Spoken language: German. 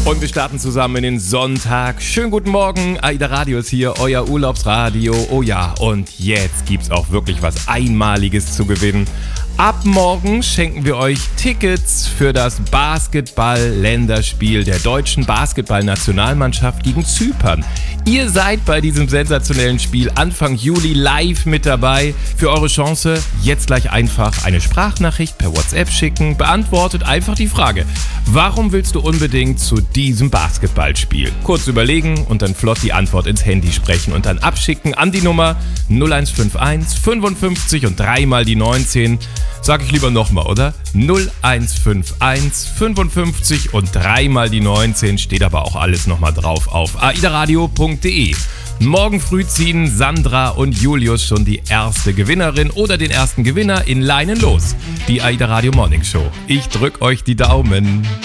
Und wir starten zusammen in den Sonntag. Schönen guten Morgen, AIDA Radio ist hier, euer Urlaubsradio. Oh ja, und jetzt gibt's auch wirklich was Einmaliges zu gewinnen. Ab morgen schenken wir euch Tickets für das Basketball-Länderspiel der deutschen Basketball-Nationalmannschaft gegen Zypern. Ihr seid bei diesem sensationellen Spiel Anfang Juli live mit dabei. Für eure Chance jetzt gleich einfach eine Sprachnachricht per WhatsApp schicken. Beantwortet einfach die Frage: Warum willst du unbedingt zu diesem Basketballspiel? Kurz überlegen und dann flott die Antwort ins Handy sprechen und dann abschicken an die Nummer 0151 55 und 3 mal die 19. Sag ich lieber nochmal, oder? 0151 55 und 3 mal die 19, steht aber auch alles nochmal drauf auf aidaradio.de. Morgen früh ziehen Sandra und Julius schon die erste Gewinnerin oder den ersten Gewinner in Leinen los. Die AIDA Radio Morning Show. Ich drück euch die Daumen.